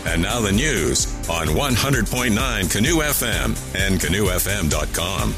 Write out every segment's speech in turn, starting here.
And now the news on 100.9 Canoe FM and canoefm.com.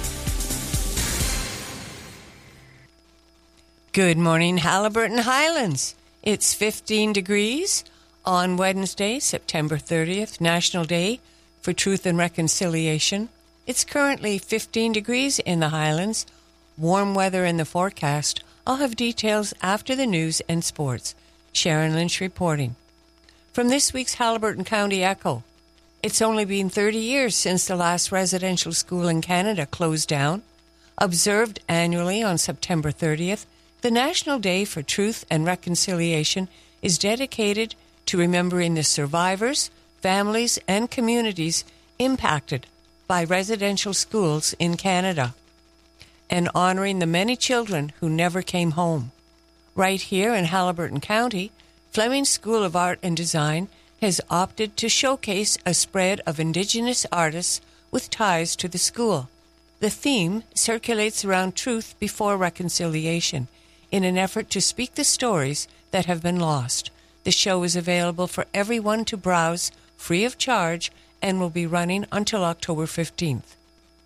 Good morning, Haliburton Highlands. It's 15 degrees on Wednesday, September 30th, National Day for Truth and Reconciliation. It's currently 15 degrees in the Highlands. Warm weather in the forecast. I'll have details after the news and sports. Sharon Lynch reporting. From this week's Haliburton County Echo, it's only been 30 years since the last residential school in Canada closed down. Observed annually on September 30th, the National Day for Truth and Reconciliation is dedicated to remembering the survivors, families, and communities impacted by residential schools in Canada, and honoring the many children who never came home. Right here in Haliburton County, Fleming School of Art and Design has opted to showcase a spread of Indigenous artists with ties to the school. The theme circulates around truth before reconciliation in an effort to speak the stories that have been lost. The show is available for everyone to browse free of charge and will be running until October 15th.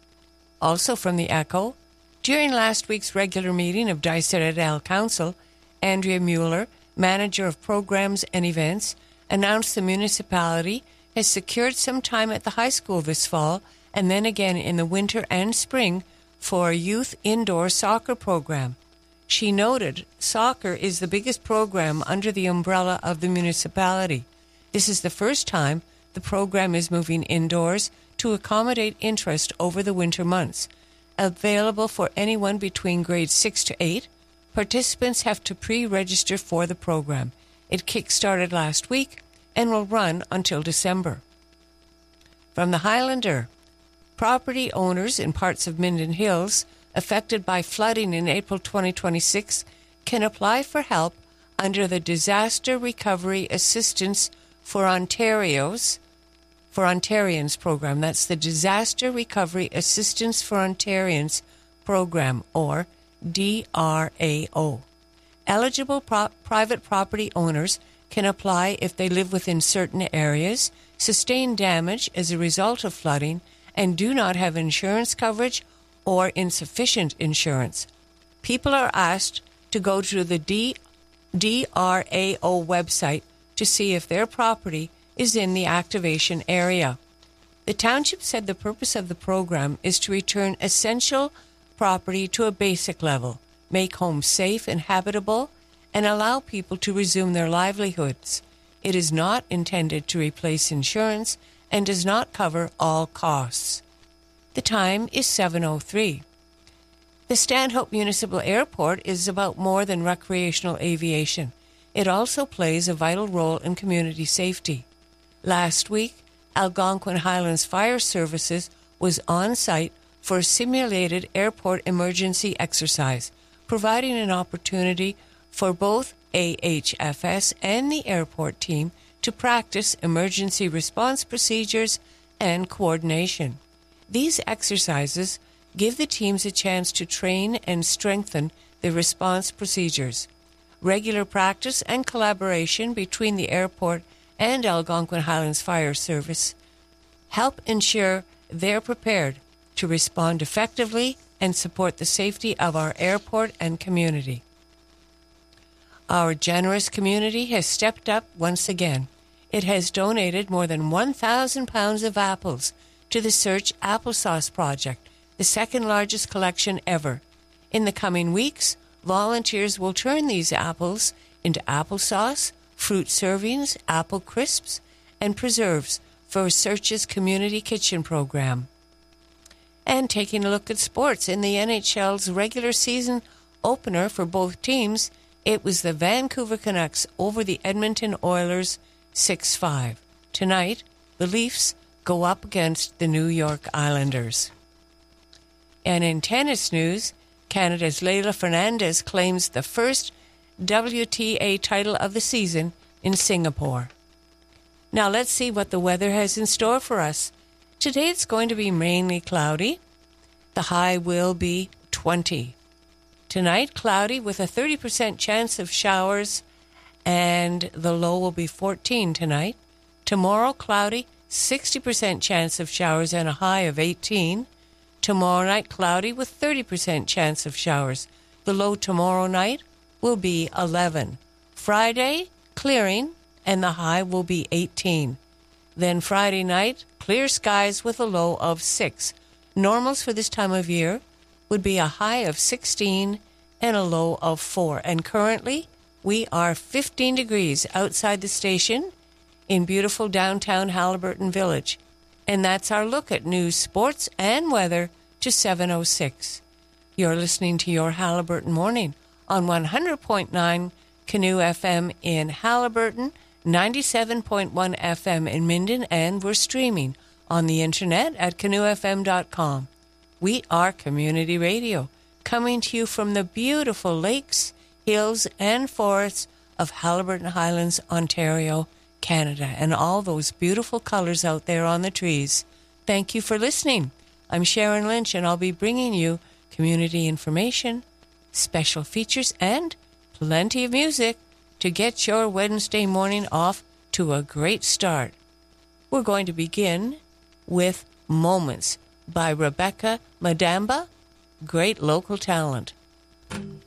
Also from the Echo, during last week's regular meeting of Dysart Council, Andrea Mueller, Manager of Programs and Events, announced the municipality has secured some time at the high school this fall and then again in the winter and spring for a youth indoor soccer program. She noted soccer is the biggest program under the umbrella of the municipality. This is the first time the program is moving indoors to accommodate interest over the winter months. Available for anyone between grades 6 to 8, participants have to pre-register for the program. It kick-started last week and will run until December. From the Highlander, property owners in parts of Minden Hills affected by flooding in April 2026 can apply for help under the Disaster Recovery Assistance for Ontarians program. That's the Disaster Recovery Assistance for Ontarians program, or DRAO. Eligible private property owners can apply if they live within certain areas, sustain damage as a result of flooding, and do not have insurance coverage or insufficient insurance. People are asked to go to the DRAO website to see if their property is in the activation area. The township said the purpose of the program is to return essential property to a basic level, make homes safe and habitable, and allow people to resume their livelihoods. It is not intended to replace insurance and does not cover all costs. The time is 7:03. The Stanhope Municipal Airport is about more than recreational aviation. It also plays a vital role in community safety. Last week, Algonquin Highlands Fire Services was on site for a simulated airport emergency exercise, providing an opportunity for both AHFS and the airport team to practice emergency response procedures and coordination. These exercises give the teams a chance to train and strengthen the response procedures. Regular practice and collaboration between the airport and Algonquin Highlands Fire Service help ensure they're prepared to respond effectively and support the safety of our airport and community. Our generous community has stepped up once again. It has donated more than 1,000 pounds of apples to the Search Applesauce Project, the second largest collection ever. In the coming weeks, volunteers will turn these apples into applesauce, fruit servings, apple crisps, and preserves for Search's Community Kitchen program. And taking a look at sports, in the NHL's regular season opener for both teams, it was the Vancouver Canucks over the Edmonton Oilers 6-5. Tonight, the Leafs go up against the New York Islanders. And in tennis news, Canada's Leylah Fernandez claims the first WTA title of the season in Singapore. Now let's see what the weather has in store for us. Today it's going to be mainly cloudy. The high will be 20. Tonight, cloudy with a 30% chance of showers, and the low will be 14 tonight. Tomorrow, cloudy, 60% chance of showers and a high of 18. Tomorrow night, cloudy with 30% chance of showers. The low tomorrow night will be 11. Friday, clearing, and the high will be 18. Then Friday night, clear skies with a low of 6. Normals for this time of year would be a high of 16 and a low of 4. And currently, we are 15 degrees outside the station in beautiful downtown Haliburton Village. And that's our look at news, sports, and weather to 7:06. You're listening to your Haliburton Morning on 100.9 Canoe FM in Haliburton, 97.1 FM in Minden, and we're streaming on the internet at canoefm.com. We are community radio, coming to you from the beautiful lakes, hills, and forests of Haliburton Highlands, Ontario, Canada, and all those beautiful colors out there on the trees. Thank you for listening. I'm Sharon Lynch, and I'll be bringing you community information, special features, and plenty of music to get your Wednesday morning off to a great start. We're going to begin with Moments by Rebecca Madamba, great local talent.